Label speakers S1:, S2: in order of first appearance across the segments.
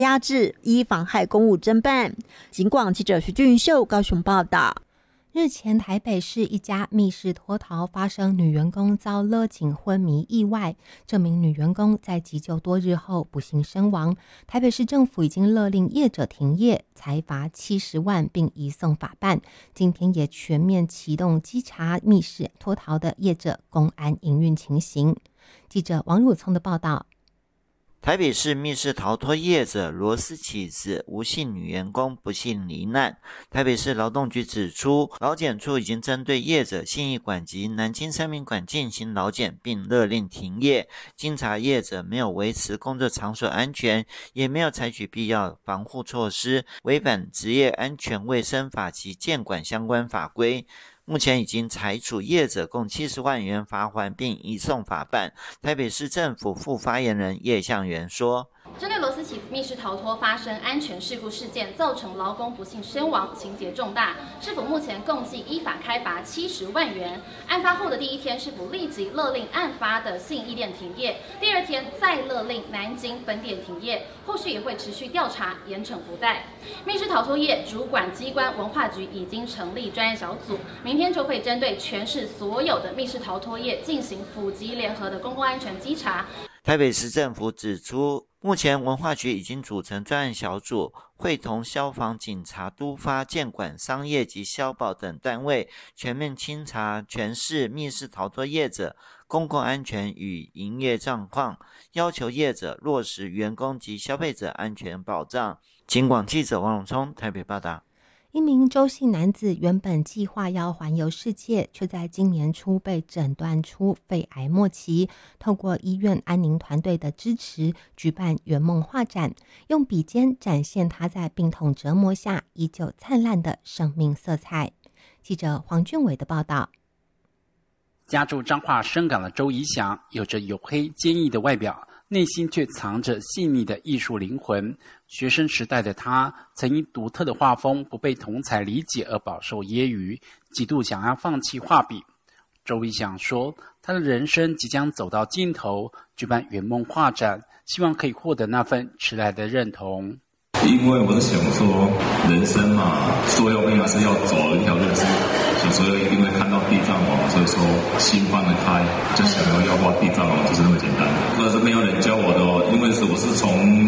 S1: 压制，依妨害公务侦办。警广记者徐俊秀高雄报道。
S2: 日前，台北市一家密室脱逃发生女员工遭勒颈昏迷意外，这名女员工在急救多日后不幸身亡。台北市政府已经勒令业者停业，裁罚70万，并移送法办。今天也全面启动稽查密室脱逃的业者公安营运情形。记者王汝聪的报道。
S3: 台北市密室逃脱业者罗斯起子吴姓女员工不幸罹难。台北市劳动局指出，劳检处已经针对业者信义馆及南京三民馆进行劳检，并勒令停业。经查，业者没有维持工作场所安全，也没有采取必要防护措施，违反职业安全卫生法及建管相关法规。目前已经裁处业者共70万元罚锾，并移送法办。台北市政府副发言人叶向元说，
S4: 针对罗斯起子密室逃脱发生安全事故事件，造成劳工不幸身亡，情节重大，市府目前共计依法开罚70万元。案发后的第一天，市府立即勒令案发的信义店停业，第二天再勒令南京分店停业，后续也会持续调查，严惩不贷。密室逃脱业主管机关文化局已经成立专案小组，明天就会针对全市所有的密室逃脱业进行府级联合的公共安全稽查。
S3: 台北市政府指出，目前文化局已经组成专案小组，会同消防、警察、都发、建管、商业及消保等单位，全面清查全市密室逃脱业者公共安全与营业状况，要求业者落实员工及消费者安全保障。警广记者王永聪台北报道。
S2: 一名周姓男子原本计划要环游世界，却在今年初被诊断出肺癌末期。透过医院安宁团队的支持，举办圆梦画展，用笔尖展现他在病痛折磨下依旧灿烂的生命色彩。记者黄俊伟的报道。
S5: 家住彰化深港的周怡翔，有着黝黑坚毅的外表，内心却藏着细腻的艺术灵魂。学生时代的他，曾因独特的画风不被同侪理解而饱受揶揄，几度想要放弃画笔。周怡翔说，他的人生即将走到尽头，举办圆梦画展，希望可以获得那份迟来的认同。
S6: 因为我是想说，人生嘛，所有应该是要走一条路，小时候因为看到地藏王，所以说心放得开，就想要画地藏王，就是那么简单。那是没有人教我的哦，因为我是从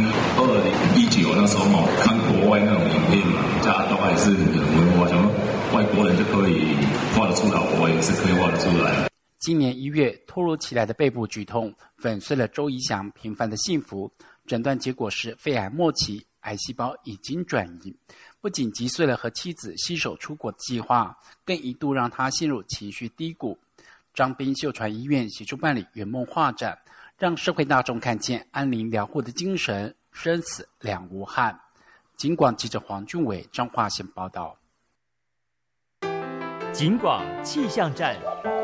S6: 2019那时候嘛，看国外那种影片嘛，大家也是我想说外国人就可以画得出来，我也是可以画得出来。
S5: 今年1月，突如其来的背部剧痛粉碎了周怡翔平凡的幸福，诊断结果是肺癌末期，癌细胞已经转移，不仅击碎了和妻子携手出国的计划，更一度让他陷入情绪低谷。彰滨秀传医院协助办理圆梦画展，让社会大众看见安宁疗护的精神，生死两无憾。警广记者黄俊伟彰化县报道。
S7: 警广气象站。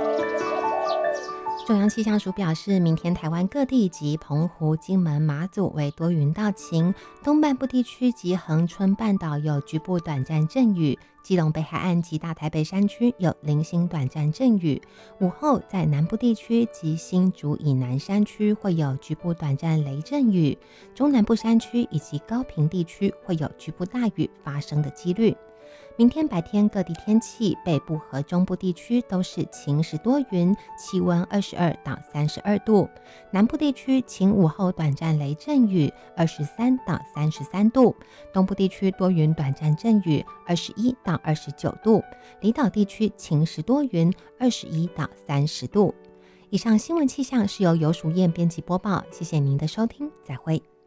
S2: 中央气象署表示，明天台湾各地及澎湖、金门、马祖为多云到晴，东半部地区及恒春半岛有局部短暂阵雨，基隆北海岸及大台北山区有零星短暂阵雨。午后在南部地区及新竹以南山区会有局部短暂雷阵雨，中南部山区以及高屏地区会有局部大雨发生的几率。明天白天各地天气，北部和中部地区都是晴时多云，气温22到32度；南部地区晴午后短暂雷阵雨，23到33度；东部地区多云短暂阵雨，21到29度；离岛地区晴时多云，21到30度。以上新闻气象是由游淑燕编辑播报，谢谢您的收听，再会。